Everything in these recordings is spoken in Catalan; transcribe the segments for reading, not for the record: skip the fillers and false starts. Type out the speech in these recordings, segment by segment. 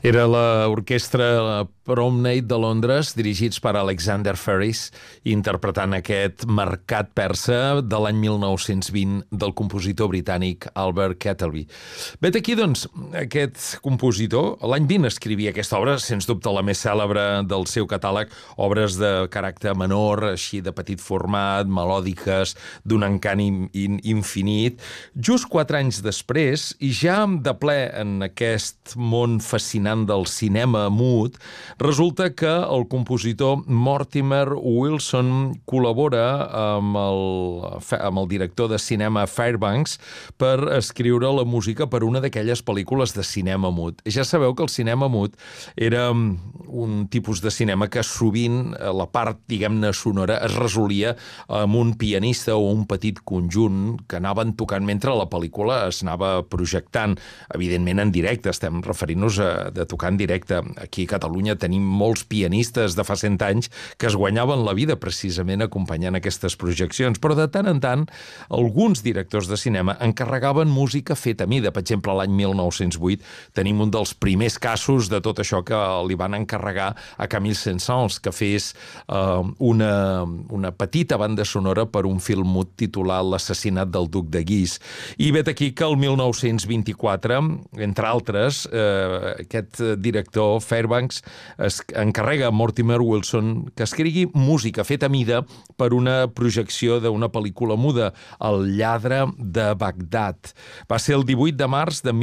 Era l'orquestra Prom Night de Londres, dirigits per Alexander Ferris, interpretant aquest Mercat persa de l'any 1920 del compositor britànic Albert Kettleby. Vet aquí, doncs, aquest compositor, l'any 20 escrivia aquesta obra, sens dubte la més cèlebre del seu catàleg, obres de caràcter menor, així de petit format, melòdiques, d'un encant infinit. Just 4 anys després, i ja de ple en aquest món fascinant del cinema mut, resulta que el compositor Mortimer Wilson col·labora amb el director de cinema Fairbanks per escriure la música per una d'aquelles pel·lícules de cinema mut. Ja sabeu que el cinema mut era un tipus de cinema que sovint la part, diguem-ne, sonora es resolia amb un pianista o un petit conjunt que anaven tocant mentre la pel·lícula es anava projectant. Evidentment en directe, estem referint-nos de tocar en directe. Aquí a Catalunya tenim molts pianistes de fa 100 anys que es guanyaven la vida precisament acompanyant aquestes projeccions, però de tant en tant alguns directors de cinema encarregaven música feta a mida. Per exemple, l'any 1908 tenim un dels primers casos de tot això que li van encarregar a Camille Saint-Saëns, que fes una petita banda sonora per un film mut titulat L'assassinat del duc de Guise. I vet aquí que el 1924, entre altres, aquest director Fairbanks encarrega a Mortimer Wilson que escrigui música feta a mida per una projecció d'una pel·lícula muda, El lladre de Bagdad. Va ser el 18 de març de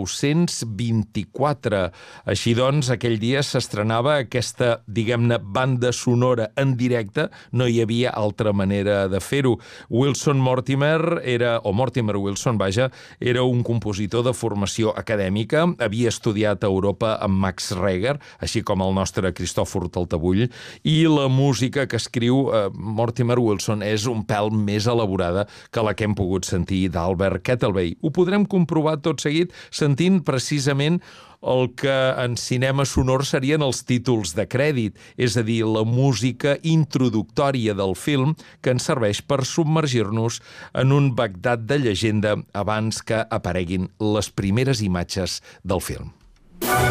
1924. Així doncs, aquell dia s'estrenava aquesta, diguem-ne, banda sonora en directe. No hi havia altra manera de fer-ho. Mortimer Wilson, era un compositor de formació acadèmica, havia estudiat a Europa amb Max Reger, així com el nostre Cristòfor Taltabull, i la música que escriu Mortimer Wilson és un pèl més elaborada que la que hem pogut sentir d'Albert Kettleby. Ho podrem comprovar tot seguit sentint precisament el que en cinema sonor serien els títols de crèdit, és a dir, la música introductòria del film que ens serveix per submergir-nos en un Bagdad de llegenda abans que apareguin les primeres imatges del film.